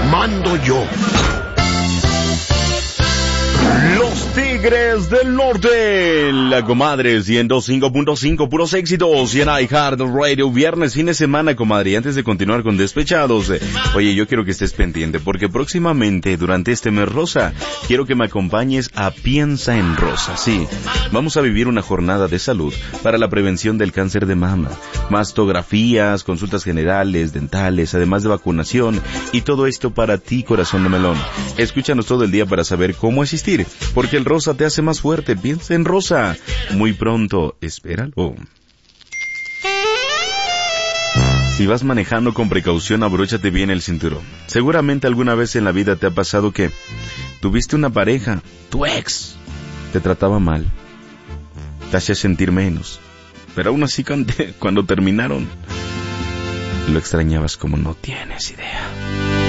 mando yo. Los Tigres del Norte, la comadre 105.5, puros éxitos, y en iHeart Radio, viernes, fin de semana, comadre. Y antes de continuar con Despechados, oye, yo quiero que estés pendiente, porque próximamente, durante este mes rosa, quiero que me acompañes a Piensa en Rosa. Sí, vamos a vivir una jornada de salud para la prevención del cáncer de mama, mastografías, consultas generales, dentales, además de vacunación, y todo esto para ti, corazón de melón. Escúchanos todo el día para saber cómo asistir, porque el rosa te hace más fuerte. Piensa en Rosa. Muy pronto, espéralo. Si vas manejando con precaución, abróchate bien el cinturón. Seguramente alguna vez en la vida te ha pasado que tuviste una pareja, tu ex, te trataba mal, te hacía sentir menos, pero aún así cuando terminaron, lo extrañabas como no tienes idea.